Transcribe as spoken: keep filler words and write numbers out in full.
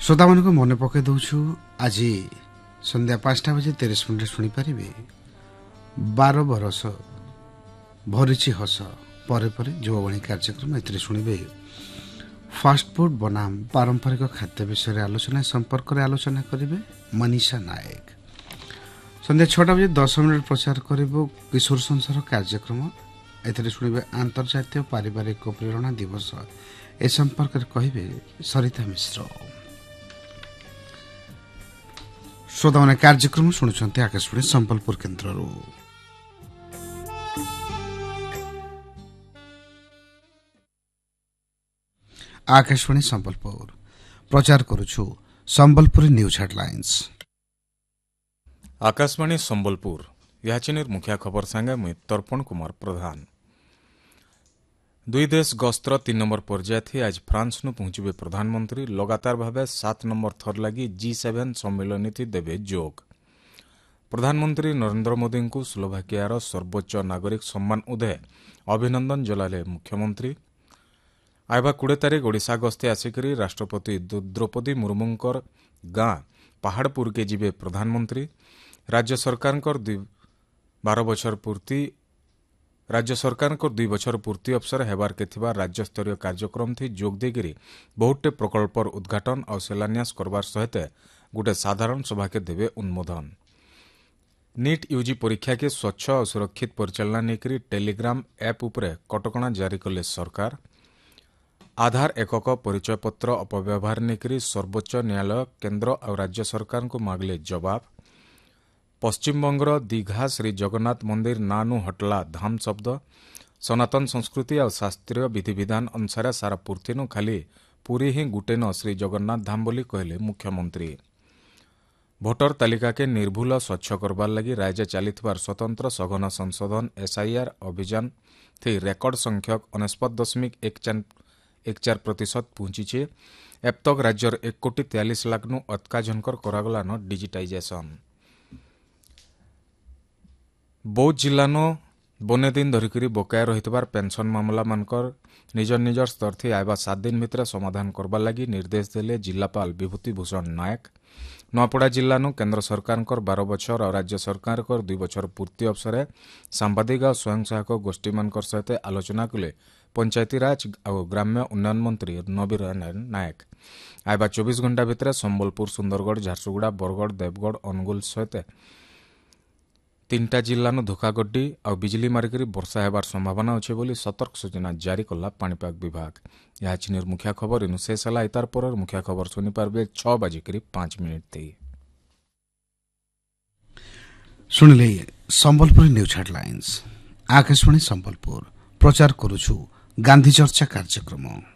श्रोता मान मन पकई दौछु आज संध्या पांचटा बजे तेईस मिनिट शुणिपारे बार बरस भरी हस पर युवाणी कार्यक्रम ए शुणे फास्टफुड बनाम पारंपरिक खाद्य विषय आलोचना संपर्क में आलोचना करेंगे मनीषा नायक। संध्या छटा बजे दस मिनिट प्रचार कर किशोर संसार कार्यक्रम ए शुणे अंतर्जातीय पारिवारिक प्रेरणा दिवस ए संपर्क में कहे सरिता मिश्र। श्रोता मैंने कार्यक्रम शुणुंट आकाशवाणी संबलपुर केन्द्र। आकाशवाणी संबलपुर प्रचार करुछु संबलपुरी न्यूज हेडलाइंस। आकाशवाणी संबलपुर याचिनिर मुख्य खबर संगे मुई तर्पण कुमार प्रधान। दुई देश गस्तर तीन नंबर पर्याय थी आज फ्रांस नु पहुंचे प्रधानमंत्री लगातार भाव सात नंबर थर लगी जी सेवेन सम्मेलन थी देवे जोग। प्रधानमंत्री नरेंद्र मोदी को स्लोभाकियार सर्वोच्च नागरिक सम्मान उदय अभिनंदन जलाले मुख्यमंत्री। आयबा कोड़े तारीख ओडिशा गस्ते आसिकरी राष्ट्रपति द्रौपदी मुर्मुंकर गां पहाड़पुर के जीवे प्रधानमंत्री। राज्य सरकार बारह बछर पूर्ति राज्य सरकार दुई बछर पूर्ति अवसर हेबार के थिबा राज्य स्तरीय कार्यक्रम थी जोग देगिरी बहुटे प्रकल्पर उद्घाटन और शिलान्यास करबार सहित गोटे साधारण सभा के देवे उन्मोदन। नीट यूजी परीक्षा के स्वच्छ और सुरक्षित परिचालना नेकरी टेलीग्राम ऐप उपरे कटकणा जारी कले सरकार। आधार एकक परिचय पत्र अपव्यवहार नेकरी सर्वोच्च न्यायालय केन्द्र और राज्य सरकार को मांगले जवाब। पश्चिमबंगर दीघा श्री जगन्नाथ मंदिर नानु हटला धाम शब्द सनातन संस्कृति और शास्त्रीय विधि विधान अनुसार सारा पूर्तिनु खाली पूरी ही गुटे न श्री जगन्नाथ धाम बोली कहले मुख्यमंत्री। भोटर तालिका के निर्भूल स्वच्छ करबार लगी राज्य चलीथिबार स्वतंत्र सघन संशोधन एसआईआर अभियान थी रेकर्ड संख्यक अनेस्पत दशमिक एक चार एक चार प्रतिशत पहुंची। एबतक राज्यर एक कोटी तेयालीस लाख नु अतका झनकर करागलान डिजिटाइजेशन। बौद्ध जिल्लानो बने दिन धरिकी बकाया रहितबार पेंशन मामला मानकर निजर निजर स्तर थी आयबा सात दिन भितर समाधान करबार लगी निर्देश देले जिलापाल विभूति भूषण नायक। नुआपड़ा जिल्लानो केन्द्र सरकार बारह बछर और राज्य सरकार दुई बछर पूर्ति अवसर सांबादिक और स्वयं सहायक गोष्ठी मानकर सहित आलोचना कले पंचायतीराज और ग्राम्य उन्नयन मंत्री नबीर नायक। आयबा चौबीस घंटा भितर संबलपुर सुंदरगढ़ झारसुगुड़ा बरगढ़ देवगढ़ अनुगुल सहित तीन टा जिल्लानो धोखागड्डी और बिजली मारिकी वर्षा हेबार संभावना अच्छे बोली सतर्क सूचना जारी कला पाणीपाग विभाग। यह चिन्हर मुख्य खबर इनु शेष है इतार पर मुख्य खबर सुनी पार्बे छह बजिकी पांच मिनिट थी। सुनिले संबलपुर न्यूज हेडलाइंस। आकाशवाणी संबलपुर प्रचार करुछु गांधी चर्चा कार्यक्रम।